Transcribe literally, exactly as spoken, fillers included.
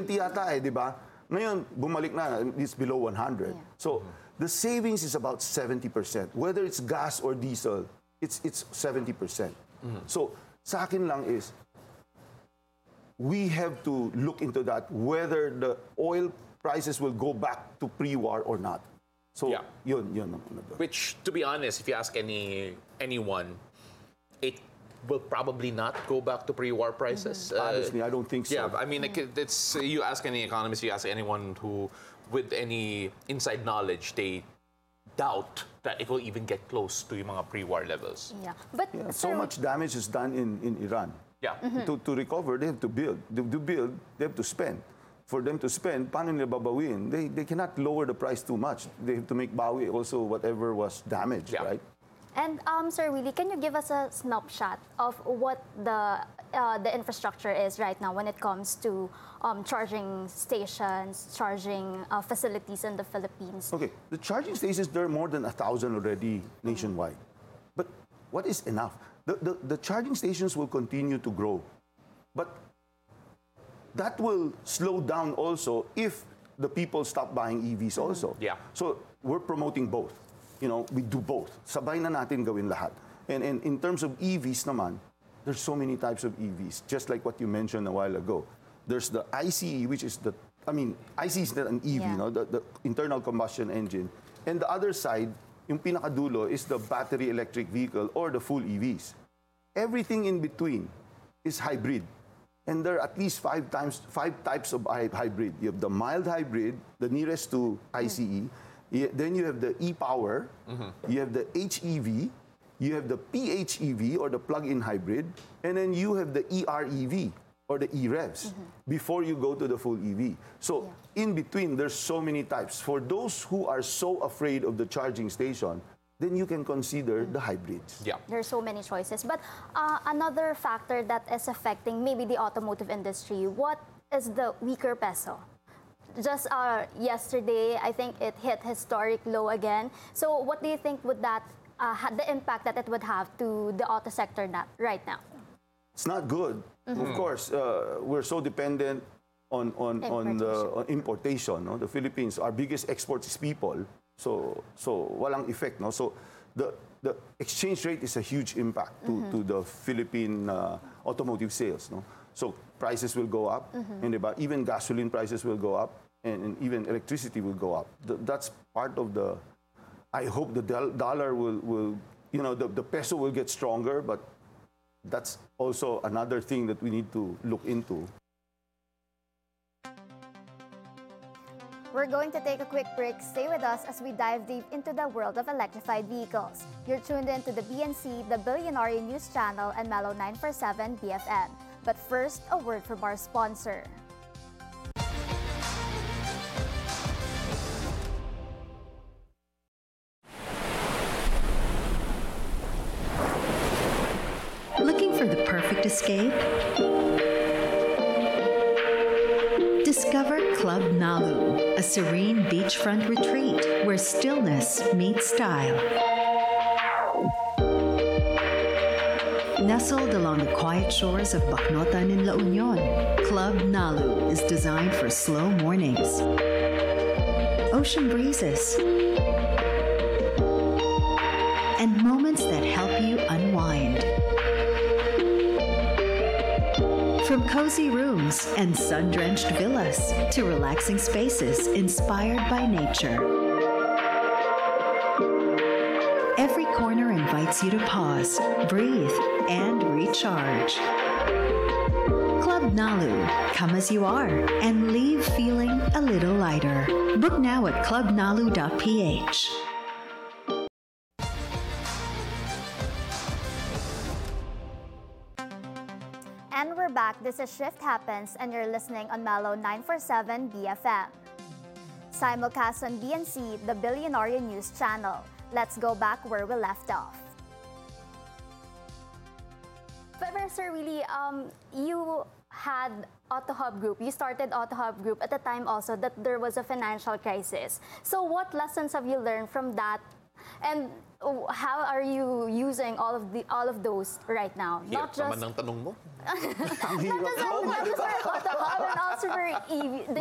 seventy yata eh, di ba? Ngayon, bumalik na, it's below one hundred. Yeah. So, the savings is about seventy percent. Whether it's gas or diesel, it's it's seventy percent. Mm-hmm. So, sa akin lang is, we have to look into that, whether the oil prices will go back to pre-war or not. So, yeah. yun, yun. Which, to be honest, if you ask any anyone, it will probably not go back to pre-war prices. Mm-hmm. uh, Honestly, I don't think so. Yeah, I mean, like, it's, you ask any economist, you ask anyone who, with any inside knowledge, they doubt that it will even get close to yung mga pre-war levels. Yeah, but yeah, so so much damage is done in, in Iran. Yeah. Mm-hmm. To, to recover, they have to build. To, to build, they have to spend. For them to spend, paano nila babawin? They, they cannot lower the price too much. They have to make bawi also whatever was damaged, yeah. right? And um, Sir Willie, can you give us a snapshot of what the uh, the infrastructure is right now when it comes to um, charging stations, charging uh, facilities in the Philippines? Okay, the charging stations, there are more than a thousand already nationwide. But what is enough? The, the, the charging stations will continue to grow. But that will slow down also if the people stop buying E Vs also. Yeah. So we're promoting both. You know, we do both. Sabay na natin gawin lahat. And, and in terms of E Vs naman, there's so many types of E Vs, just like what you mentioned a while ago. There's the I C E, which is the, I mean, I C E is not an E V, Yeah. no? the, the internal combustion engine. And the other side, yung pinakadulo, is the battery electric vehicle or the full E Vs. Everything in between is hybrid. And there are at least five times five types of hy- hybrid. You have the mild hybrid, the nearest to I C E. Y- Then you have the e-power. Mm-hmm. You have the H E V. You have the P H E V or the plug-in hybrid. And then you have the E R E V or the E-revs mm-hmm. before you go to the full E V. So yeah. in between, there's so many types. For those who are so afraid of the charging station, then you can consider the hybrids. Yeah. There are so many choices. But uh, another factor that is affecting maybe the automotive industry, what is the weaker peso? Just uh, yesterday, I think it hit historic low again. So what do you think would that, uh, ha- the impact that it would have to the auto sector na- right now? It's not good. Mm-hmm. Of course, uh, we're so dependent on, on, on the on importation. No? The Philippines, our biggest export is people. So, so walang effect, no? So, the the exchange rate is a huge impact to, mm-hmm. to the Philippine uh, automotive sales, no? So, prices will go up, mm-hmm. and diba, even gasoline prices will go up, and, and even electricity will go up. The, that's part of the. I hope the del- dollar will will you know the, the peso will get stronger, but that's also another thing that we need to look into. We're going to take a quick break. Stay with us as we dive deep into the world of electrified vehicles. You're tuned in to the B N C, the Billionaire News Channel, and Mellow nine forty-seven B F M. But first, a word from our sponsor. Looking for the perfect escape? Discover Club Nalu, a serene beachfront retreat where stillness meets style. Nestled along the quiet shores of Bacnotan in La Union, Club Nalu is designed for slow mornings, ocean breezes, and moments that help you unwind. From cozy rooms and sun-drenched villas to relaxing spaces inspired by nature. Every corner invites you to pause, breathe, and recharge. Club Nalu, come as you are and leave feeling a little lighter. Book now at club nalu dot p h. And we're back. This is Shift Happens, and you're listening on Mellow nine forty-seven B F M. Simulcast on B N C, the Billionaire News Channel. Let's go back where we left off. But Sir Willie, um, you had AutoHub Group. You started AutoHub Group at the time also that there was a financial crisis. So what lessons have you learned from that And uh, how are you using all of the all of those right now? Hirap Not just naman ng tanong mo. Ang hirap. not just, not just for Auto Hub and also for E V,